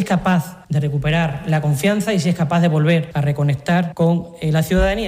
es capaz de recuperar la confianza y si es capaz de volver a reconectar con la ciudadanía.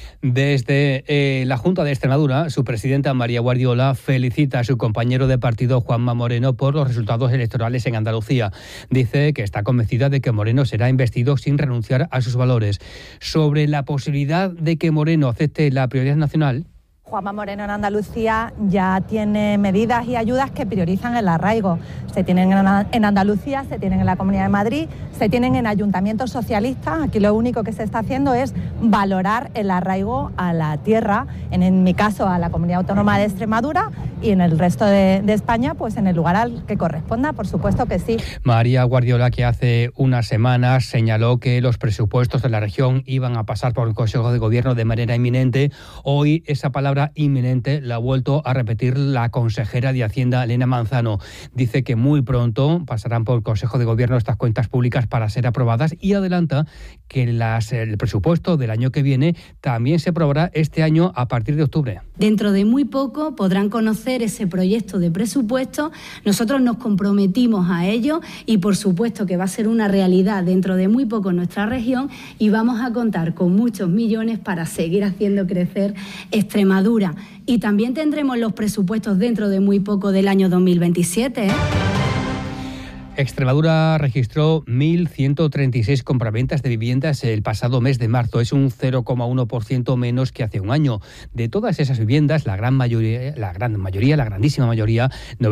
Desde la Junta de Extremadura, su presidenta María Guardiola felicita a su compañero de partido Juanma Moreno por los resultados electorales en Andalucía. Dice que está convencida de que Moreno será investido sin renunciar a sus valores. Sobre la posibilidad de que Moreno acepte la prioridad nacional, Juanma Moreno en Andalucía ya tiene medidas y ayudas que priorizan el arraigo. Se tienen en Andalucía, se tienen en la Comunidad de Madrid, se tienen en ayuntamientos socialistas. Aquí lo único que se está haciendo es valorar el arraigo a la tierra, en mi caso a la Comunidad Autónoma de Extremadura, y en el resto de España, pues en el lugar al que corresponda, por supuesto que sí. María Guardiola, que hace unas semanas señaló que los presupuestos de la región iban a pasar por el Consejo de Gobierno de manera inminente, hoy esa palabra inminente la ha vuelto a repetir la consejera de Hacienda, Elena Manzano. Dice que muy pronto pasarán por el Consejo de Gobierno estas cuentas públicas para ser aprobadas y adelanta que el presupuesto del año que viene también se aprobará este año a partir de octubre. Dentro de muy poco podrán conocer ese proyecto de presupuesto. Nosotros nos comprometimos a ello y por supuesto que va a ser una realidad dentro de muy poco en nuestra región y vamos a contar con muchos millones para seguir haciendo crecer Extremadura. Y también tendremos los presupuestos dentro de muy poco del año 2027. Extremadura registró 1.136 compraventas de viviendas el pasado mes de marzo. Es un 0,1% menos que hace un año. De todas esas viviendas, la grandísima mayoría,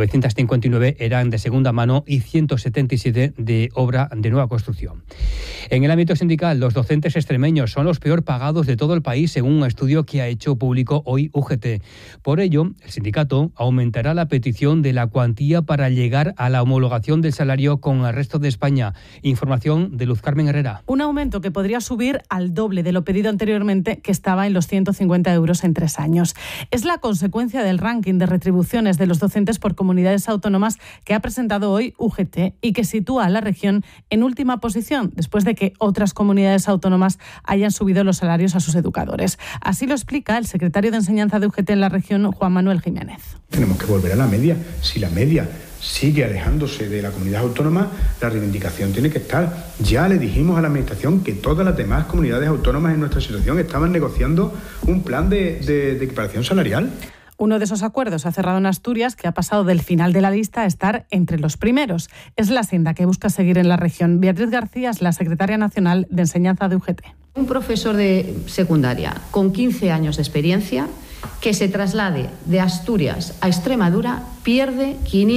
959 eran de segunda mano y 177 de obra de nueva construcción. En el ámbito sindical, los docentes extremeños son los peor pagados de todo el país, según un estudio que ha hecho público hoy UGT. Por ello, el sindicato aumentará la petición de la cuantía para llegar a la homologación del salario con el resto de España. Información de Luz Carmen Herrera. Un aumento que podría subir al doble de lo pedido anteriormente, que estaba en los 150 euros en 3 años. Es la consecuencia del ranking de retribuciones de los docentes por comunidades autónomas que ha presentado hoy UGT y que sitúa a la región en última posición, después de que otras comunidades autónomas hayan subido los salarios a sus educadores. Así lo explica el secretario de Enseñanza de UGT en la región, Juan Manuel Jiménez. Tenemos que volver a la media. Si la media sigue alejándose de la comunidad autónoma, la reivindicación tiene que estar. Ya le dijimos a la Administración que todas las demás comunidades autónomas en nuestra situación estaban negociando un plan de equiparación salarial. Uno de esos acuerdos ha cerrado en Asturias, que ha pasado del final de la lista a estar entre los primeros. Es la senda que busca seguir en la región. Beatriz García es la secretaria nacional de Enseñanza de UGT. Un profesor de secundaria con 15 años de experiencia que se traslade de Asturias a Extremadura pierde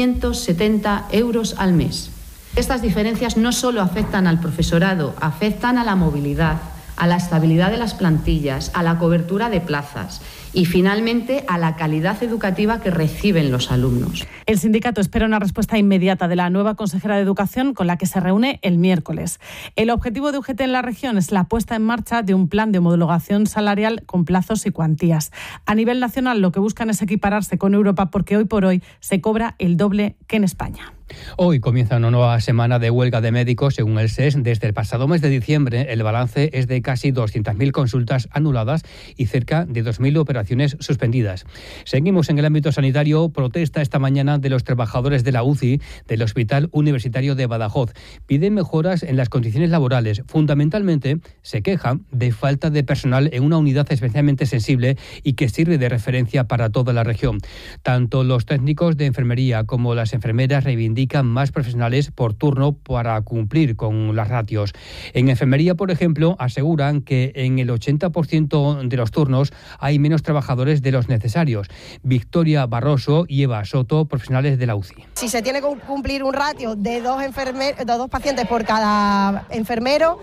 570 euros al mes. Estas diferencias no solo afectan al profesorado, afectan a la movilidad, a la estabilidad de las plantillas, a la cobertura de plazas y finalmente a la calidad educativa que reciben los alumnos. El sindicato espera una respuesta inmediata de la nueva consejera de Educación, con la que se reúne el miércoles. El objetivo de UGT en la región es la puesta en marcha de un plan de homologación salarial con plazos y cuantías. A nivel nacional lo que buscan es equipararse con Europa, porque hoy por hoy se cobra el doble que en España. Hoy comienza una nueva semana de huelga de médicos, según el SES. Desde el pasado mes de diciembre, el balance es de casi 200.000 consultas anuladas y cerca de 2.000 operaciones suspendidas. Seguimos en el ámbito sanitario. Protesta esta mañana de los trabajadores de la UCI del Hospital Universitario de Badajoz. Piden mejoras en las condiciones laborales. Fundamentalmente, se quejan de falta de personal en una unidad especialmente sensible y que sirve de referencia para toda la región. Tanto los técnicos de enfermería como las enfermeras reivindican más profesionales por turno para cumplir con las ratios. En enfermería, por ejemplo, aseguran que en el 80% de los turnos hay menos trabajadores de los necesarios. Victoria Barroso y Eva Soto, profesionales de la UCI. Si se tiene que cumplir un ratio de dos pacientes por cada enfermero,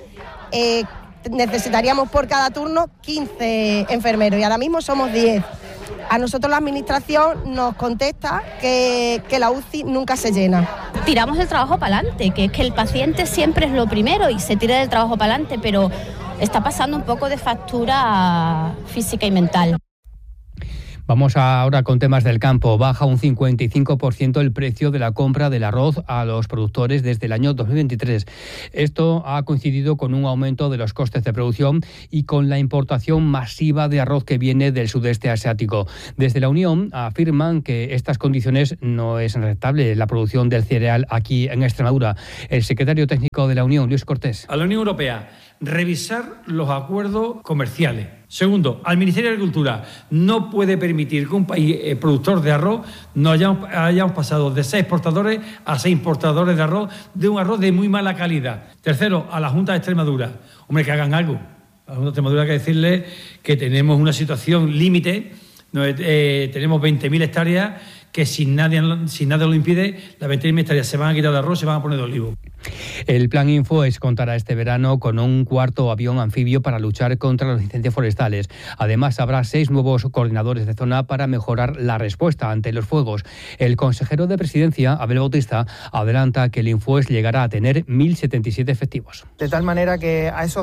necesitaríamos por cada turno 15 enfermeros y ahora mismo somos 10. A nosotros la Administración nos contesta que la UCI nunca se llena. Tiramos el trabajo para adelante, que es que el paciente siempre es lo primero y se tira del trabajo para adelante, pero está pasando un poco de factura física y mental. Vamos ahora con temas del campo. Baja un 55% el precio de la compra del arroz a los productores desde el año 2023. Esto ha coincidido con un aumento de los costes de producción y con la importación masiva de arroz que viene del sudeste asiático. Desde la Unión afirman que estas condiciones no es rentable la producción del cereal aquí en Extremadura. El secretario técnico de la Unión, Luis Cortés. A la Unión Europea, revisar los acuerdos comerciales. Segundo, al Ministerio de Agricultura, no puede permitir que un país productor de arroz no hayamos pasado de 6 exportadores a 6 importadores de un arroz de muy mala calidad. Tercero, a la Junta de Extremadura, hombre, que hagan algo. A la Junta de Extremadura hay que decirle que tenemos una situación límite, tenemos 20.000 hectáreas que si nada lo impide, las 20.000 hectáreas se van a quitar de arroz, se van a poner de olivo. El Plan Infoes contará este verano con un cuarto avión anfibio para luchar contra los incendios forestales. Además, habrá 6 nuevos coordinadores de zona para mejorar la respuesta ante los fuegos. El consejero de Presidencia, Abel Bautista, adelanta que el Infoes llegará a tener 1.077 efectivos. De tal manera que a esos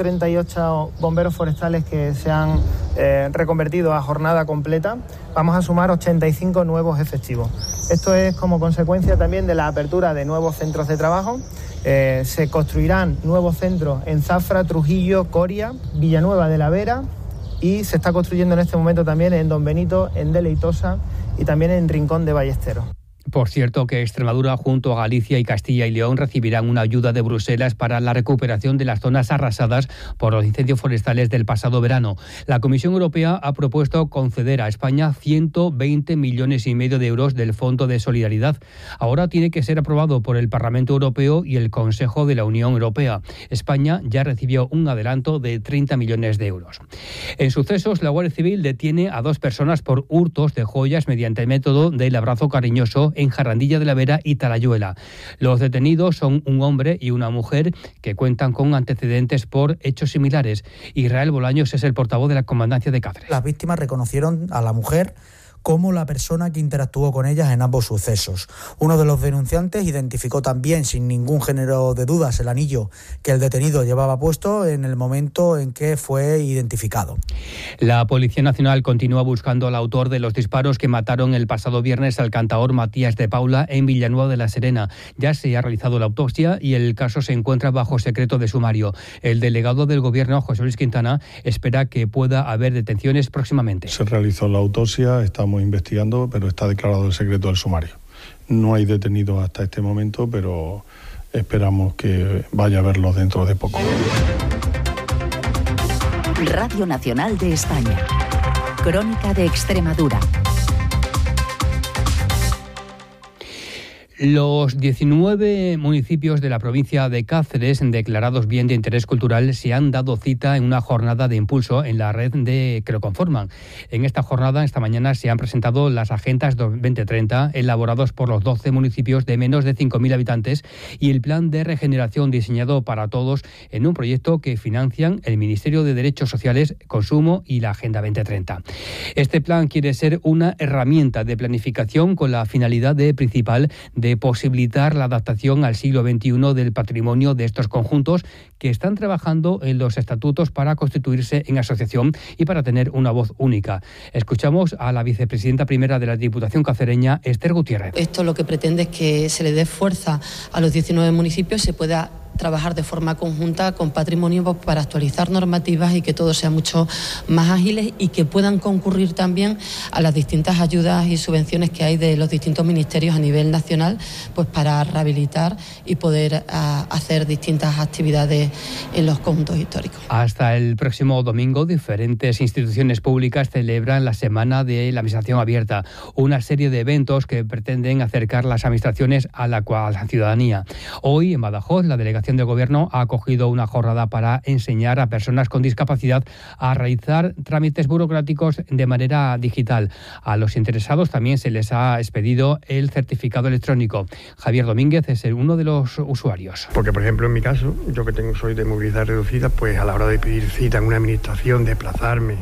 138 bomberos forestales que se han reconvertido a jornada completa, vamos a sumar 85 nuevos efectivos. Esto es como consecuencia también de la apertura de nuevos centros de trabajo. Se construirán nuevos centros en Zafra, Trujillo, Coria, Villanueva de la Vera y se está construyendo en este momento también en Don Benito, en Deleitosa y también en Rincón de Ballesteros. Por cierto, que Extremadura junto a Galicia y Castilla y León recibirán una ayuda de Bruselas para la recuperación de las zonas arrasadas por los incendios forestales del pasado verano. La Comisión Europea ha propuesto conceder a España 120,5 millones de euros del Fondo de Solidaridad. Ahora tiene que ser aprobado por el Parlamento Europeo y el Consejo de la Unión Europea. España ya recibió un adelanto de 30 millones de euros. En sucesos, la Guardia Civil detiene a 2 personas por hurtos de joyas mediante el método del abrazo cariñoso en Jarandilla de la Vera y Talayuela. Los detenidos son un hombre y una mujer que cuentan con antecedentes por hechos similares. Israel Bolaños es el portavoz de la Comandancia de Cáceres. Las víctimas reconocieron a la mujer como la persona que interactuó con ellas en ambos sucesos. Uno de los denunciantes identificó también sin ningún género de dudas el anillo que el detenido llevaba puesto en el momento en que fue identificado. La Policía Nacional continúa buscando al autor de los disparos que mataron el pasado viernes al cantaor Matías de Paula en Villanueva de la Serena. Ya se ha realizado la autopsia y el caso se encuentra bajo secreto de sumario. El delegado del Gobierno, José Luis Quintana, espera que pueda haber detenciones próximamente. Se realizó la autopsia, estamos investigando, pero está declarado el secreto del sumario. No hay detenidos hasta este momento, pero esperamos que vaya a verlos dentro de poco. Radio Nacional de España. Crónica de Extremadura. Los 19 municipios de la provincia de Cáceres, declarados bien de interés cultural, se han dado cita en una jornada de impulso en la red que lo conforman. En esta jornada, esta mañana, se han presentado las Agendas 2030, elaborados por los 12 municipios de menos de 5.000 habitantes, y el plan de regeneración diseñado para todos en un proyecto que financian el Ministerio de Derechos Sociales, Consumo y la Agenda 2030. Este plan quiere ser una herramienta de planificación con la finalidad principal de posibilitar la adaptación al siglo XXI del patrimonio de estos conjuntos que están trabajando en los estatutos para constituirse en asociación y para tener una voz única. Escuchamos a la vicepresidenta primera de la Diputación cacereña, Esther Gutiérrez. Esto lo que pretende es que se le dé fuerza a los 19 municipios, se pueda trabajar de forma conjunta con patrimonio para actualizar normativas y que todo sea mucho más ágiles y que puedan concurrir también a las distintas ayudas y subvenciones que hay de los distintos ministerios a nivel nacional, pues para rehabilitar y poder hacer distintas actividades en los conjuntos históricos. Hasta el próximo domingo, diferentes instituciones públicas celebran la Semana de la Administración Abierta, una serie de eventos que pretenden acercar las administraciones a la ciudadanía. Hoy, en Badajoz, la delegación del Gobierno ha acogido una jornada para enseñar a personas con discapacidad a realizar trámites burocráticos de manera digital. A los interesados también se les ha expedido el certificado electrónico. Javier Domínguez es uno de los usuarios. Porque, por ejemplo, en mi caso, yo que soy de movilidad reducida, pues a la hora de pedir cita en una administración, desplazarme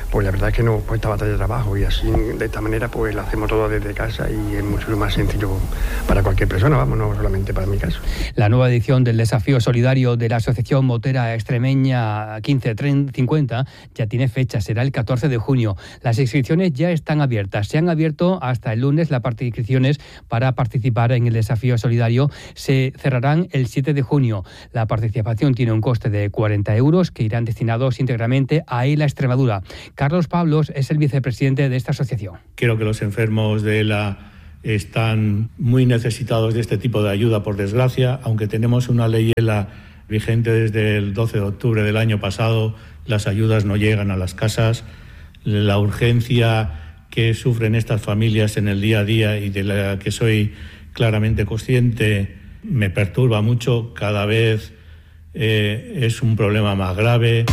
pues la verdad es que nos cuesta bastante trabajo, y así de esta manera pues lo hacemos todo desde casa y es mucho más sencillo para cualquier persona, vamos, no solamente para mi caso. La nueva edición del Desafío Solidario de la Asociación Motera Extremeña 1550 ya tiene fecha, será el 14 de junio. Las inscripciones ya están abiertas, se han abierto hasta el lunes las inscripciones para participar en el Desafío Solidario, se cerrarán el 7 de junio. La participación tiene un coste de 40 euros que irán destinados íntegramente a ELA Extremadura. Carlos Pablos es el vicepresidente de esta asociación. Creo que los enfermos de ELA están muy necesitados de este tipo de ayuda, por desgracia, aunque tenemos una ley ELA vigente desde el 12 de octubre del año pasado, las ayudas no llegan a las casas. La urgencia que sufren estas familias en el día a día y de la que soy claramente consciente me perturba mucho, cada vez es un problema más grave.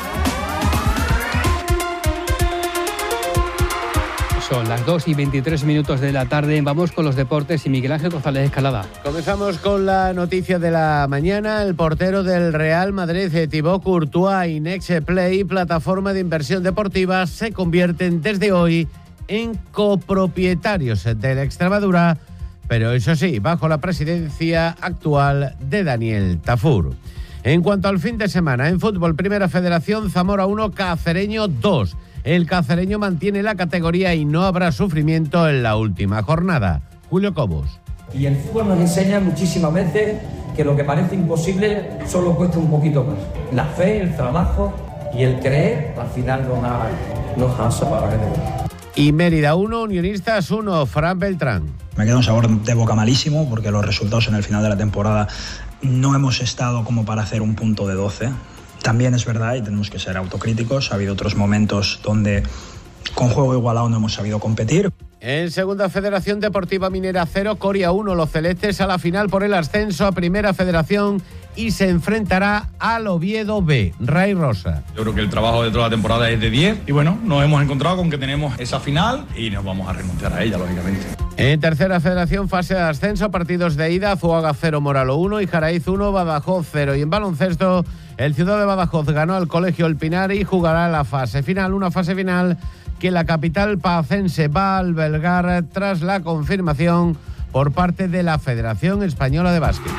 Son las 2:23 de la tarde. Vamos con los deportes y Miguel Ángel González Escalada. Comenzamos con la noticia de la mañana. El portero del Real Madrid, Thibaut Courtois, y Nextplay, plataforma de inversión deportiva, se convierten desde hoy en copropietarios de la Extremadura, pero eso sí, bajo la presidencia actual de Daniel Tafur. En cuanto al fin de semana, en fútbol, Primera Federación, Zamora 1, Cacereño 2. El cacereño mantiene la categoría y no habrá sufrimiento en la última jornada. Julio Cobos. Y el fútbol nos enseña muchísimas veces que lo que parece imposible solo cuesta un poquito más. La fe, el trabajo y el creer, al final nos cansa para ganar. Y Mérida 1, Unionistas 1, Fran Beltrán. Me queda un sabor de boca malísimo porque los resultados en el final de la temporada no hemos estado como para hacer un punto de 12. También es verdad, y tenemos que ser autocríticos, ha habido otros momentos donde con juego igualado no hemos sabido competir. En Segunda Federación Deportiva Minera 0, Coria 1, los celestes a la final por el ascenso a Primera Federación y se enfrentará al Oviedo B. Ray Rosa. Yo creo que el trabajo de toda la temporada es de 10 y bueno, nos hemos encontrado con que tenemos esa final y nos vamos a renunciar a ella, lógicamente. En Tercera Federación, fase de ascenso, partidos de ida, Zuaga 0, Moralo 1 y Jaraíz 1, Badajoz 0. Y en baloncesto, el Ciudad de Badajoz ganó al Colegio El Pinar y jugará la fase final, una fase final que la capital pacense va a albergar tras la confirmación por parte de la Federación Española de Básquet.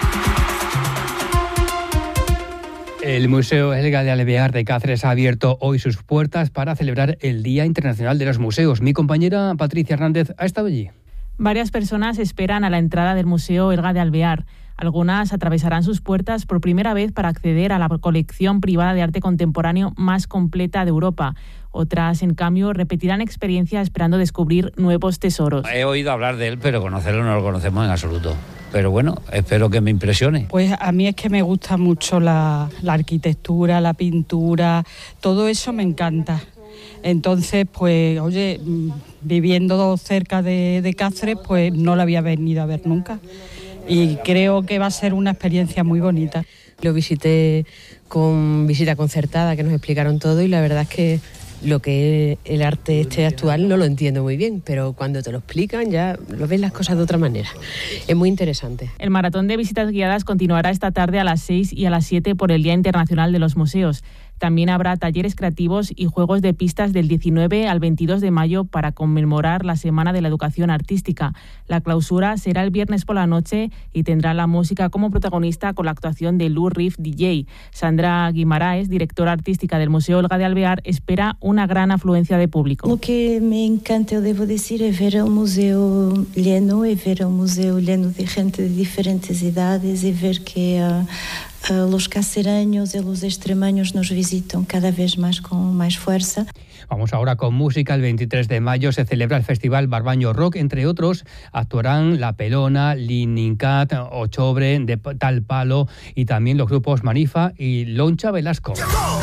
El Museo Elga de Alvear de Cáceres ha abierto hoy sus puertas para celebrar el Día Internacional de los Museos. Mi compañera Patricia Hernández ha estado allí. Varias personas esperan a la entrada del Museo Elga de Alvear. Algunas atravesarán sus puertas por primera vez para acceder a la colección privada de arte contemporáneo más completa de Europa. Otras, en cambio, repetirán experiencia esperando descubrir nuevos tesoros. He oído hablar de él, pero conocerlo no lo conocemos en absoluto. Pero bueno, espero que me impresione. Pues a mí es que me gusta mucho la arquitectura, la pintura, todo eso me encanta. Entonces, pues, oye, viviendo cerca de Cáceres, pues no lo había venido a ver nunca. Y creo que va a ser una experiencia muy bonita. Lo visité con visita concertada, que nos explicaron todo, y la verdad es que lo que es el arte actual no lo entiendo muy bien, pero cuando te lo explican ya lo ves las cosas de otra manera. Es muy interesante. El maratón de visitas guiadas continuará esta tarde a las 6 y a las 7 por el Día Internacional de los Museos. También habrá talleres creativos y juegos de pistas del 19 al 22 de mayo para conmemorar la Semana de la Educación Artística. La clausura será el viernes por la noche y tendrá la música como protagonista con la actuación de Lou Reef DJ. Sandra Guimaraes, directora artística del Museo Elga de Alvear, espera una gran afluencia de público. Lo que me encanta, yo debo decir, es ver el museo lleno, de gente de diferentes edades y ver que los cacereños y los extremeños nos visitan cada vez más con más fuerza. Vamos ahora con música. El 23 de mayo se celebra el Festival Barbaño Rock. Entre otros, actuarán La Pelona, Linincat, Ochobre, de Tal Palo y también los grupos Manifa y Loncha Velasco.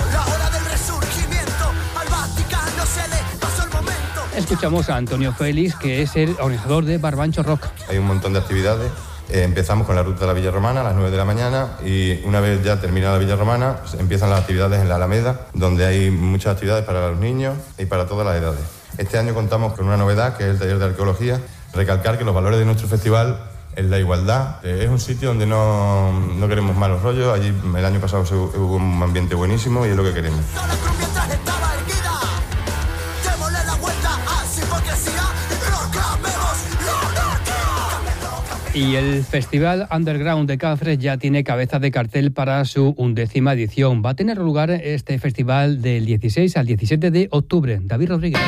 Escuchamos a Antonio Félix, que es el organizador de Barbancho Rock. Hay un montón de actividades. Empezamos con la ruta de la Villa Romana a las 9 de la mañana y una vez ya terminada la Villa Romana empiezan las actividades en la Alameda, donde hay muchas actividades para los niños y para todas las edades. Este año contamos con una novedad, que es el taller de arqueología. Recalcar que los valores de nuestro festival es la igualdad. Es un sitio donde no queremos malos rollos. Allí el año pasado hubo un ambiente buenísimo y es lo que queremos. Y el Festival Underground de Cáceres ya tiene cabeza de cartel para su 11ª edición. Va a tener lugar este festival del 16 al 17 de octubre. David Rodríguez.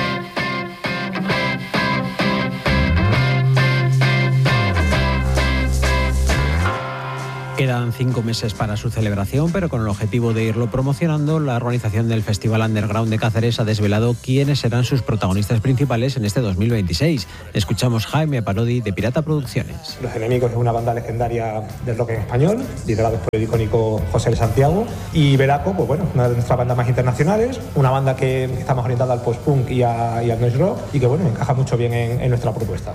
Quedan 5 meses para su celebración, pero con el objetivo de irlo promocionando, la organización del Festival Underground de Cáceres ha desvelado quiénes serán sus protagonistas principales en este 2026. Escuchamos Jaime Parodi de Pirata Producciones. Los Enemigos es una banda legendaria del rock en español, liderados por el icónico José de Santiago. Y Veraco, pues bueno, una de nuestras bandas más internacionales, una banda que está más orientada al post-punk y al noise rock, y que bueno, encaja mucho bien en nuestra propuesta.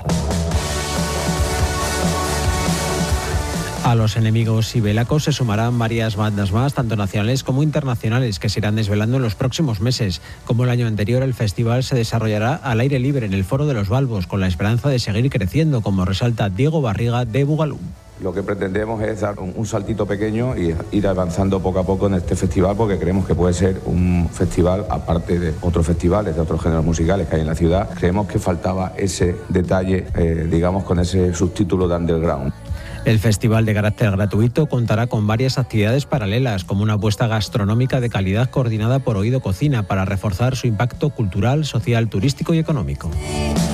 A Los Enemigos y Velaco se sumarán varias bandas más, tanto nacionales como internacionales, que se irán desvelando en los próximos meses. Como el año anterior, el festival se desarrollará al aire libre en el Foro de los Balbos, con la esperanza de seguir creciendo, como resalta Diego Barriga de Bugalú. Lo que pretendemos es dar un saltito pequeño y ir avanzando poco a poco en este festival, porque creemos que puede ser un festival, aparte de otros festivales de otros géneros musicales que hay en la ciudad. Creemos que faltaba ese detalle, digamos, con ese subtítulo de Underground. El festival de carácter gratuito contará con varias actividades paralelas, como una apuesta gastronómica de calidad coordinada por Oído Cocina para reforzar su impacto cultural, social, turístico y económico.